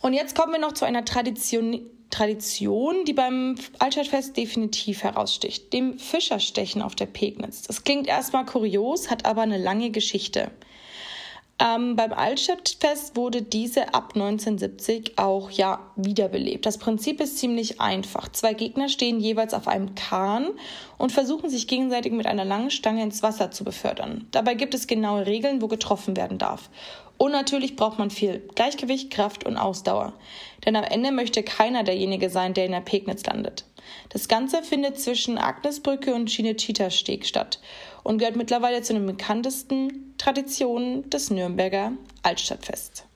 Und jetzt kommen wir noch zu einer Tradition, die beim Altstadtfest definitiv heraussticht, dem Fischerstechen auf der Pegnitz. Das klingt erstmal kurios, hat aber eine lange Geschichte. Beim Altstadtfest wurde diese ab 1970 auch wiederbelebt. Das Prinzip ist ziemlich einfach. 2 Gegner stehen jeweils auf einem Kahn und versuchen sich gegenseitig mit einer langen Stange ins Wasser zu befördern. Dabei gibt es genaue Regeln, wo getroffen werden darf. Und natürlich braucht man viel Gleichgewicht, Kraft und Ausdauer. Denn am Ende möchte keiner derjenige sein, der in der Pegnitz landet. Das Ganze findet zwischen Agnesbrücke und Cinecittà-Steg statt und gehört mittlerweile zu den bekanntesten Traditionen des Nürnberger Altstadtfests.